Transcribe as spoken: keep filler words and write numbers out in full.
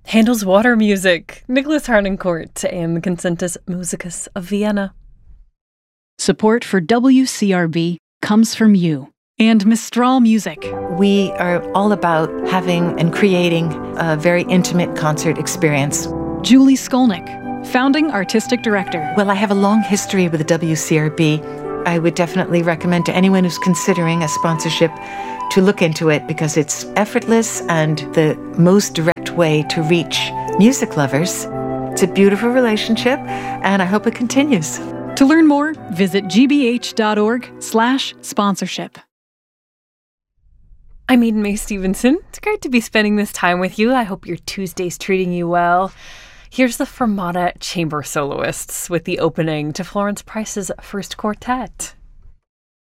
Handel's Water Music, Nicholas Harnoncourt, and the Concertus Musicus of Vienna. Support for W C R B comes from you and Mistral Music. We are all about having and creating a very intimate concert experience. Julie Skolnick, founding artistic director. Well, I have a long history with the W C R B. I would definitely recommend to anyone who's considering a sponsorship to look into it because it's effortless and the most direct way to reach music lovers. It's a beautiful relationship, and I hope it continues. To learn more, visit gbh.org slash sponsorship. I'm Aiden May Stevenson. It's great to be spending this time with you. I hope your Tuesday's treating you well. Here's the Fermata Chamber Soloists with the opening to Florence Price's first quartet.